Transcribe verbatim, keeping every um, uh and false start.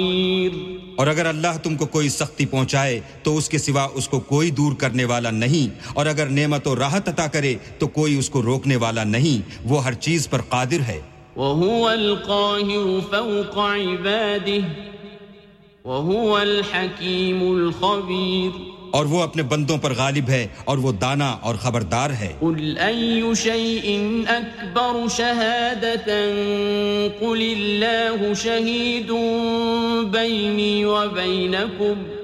और अगर अल्लाह तुमको कोई सख्ती पहुंचाए तो उसके सिवा उसको कोई दूर करने वाला नहीं और अगर नेमत और राहत अता करे तो कोई उसको रोकने वाला नहीं वो हर चीज पर कादिर है वहुवल काहिरु फौक़ इबादिहि वहुवल हकीमुल खबीर और वो अपने बंदों पर गालिब है और वो दाना और खबरदार है कुल अय्यु शैइन अकबर शहादतन कुलिल्लाहु शहीदुन बैनी व बैनकुम